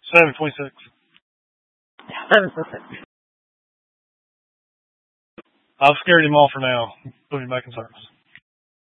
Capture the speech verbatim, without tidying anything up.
seven twenty-six. seven twenty-six. I've scared him off for now. Put him back in service.